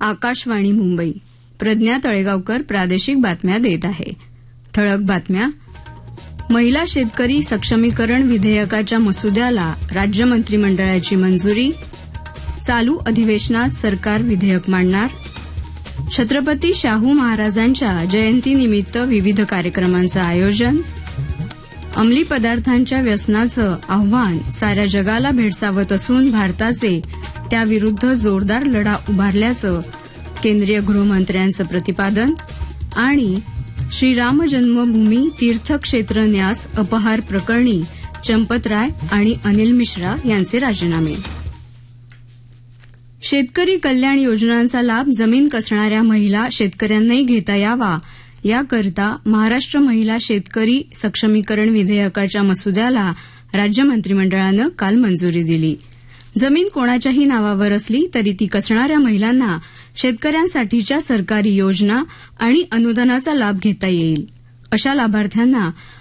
आकाशवाणी मुंबई. प्रज्ञा तळेगावकर प्रादेशिक बातम्या देत आहे. ठळक बातम्या. महिला शेतकरी सक्षमीकरण विधेयकाच्या मसुद्याला राज्य मंत्रिमंडळाची मंजुरी. चालू अधिवेशनात सरकार विधेयक मांडणार. छत्रपती शाहू महाराजांच्या जयंतीनिमित्त विविध कार्यक्रमांचं आयोजन. अंमली पदार्थांच्या व्यसनाचं आव्हान साऱ्या जगाला भेडसावत असून भारताचे त्याविरुद्ध जोरदार लढा उभारल्याचं केंद्रीय गृहमंत्र्यांचं प्रतिपादन. आणि श्रीराम जन्मभूमी तीर्थक्षेत्र न्यास अपहार प्रकरणी चंपतराय आणि अनिल मिश्रा यांचे राजीनामे. शेतकरी कल्याण योजनांचा लाभ जमीन कसणाऱ्या महिला शेतकऱ्यांनाही घेता यावा याकरता महाराष्ट्र महिला शेतकरी सक्षमीकरण विधेयकाच्या मसुद्याला राज्य मंत्रिमंडळानं काल मंजुरी दिली. जमीन कोणाच्याही नावावर असली तरी ती कसणाऱ्या महिलांना शेतकऱ्यांसाठीच्या सरकारी योजना आणि अनुदानाचा लाभ घेता येईल. अशा लाभार्थ्यांना